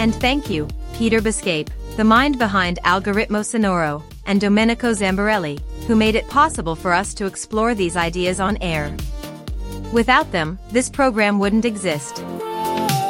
And thank you, Peter Biscape, the mind behind Algoritmo Sonoro, and Domenico Zambarelli, who made it possible for us to explore these ideas on air. Without them, this program wouldn't exist.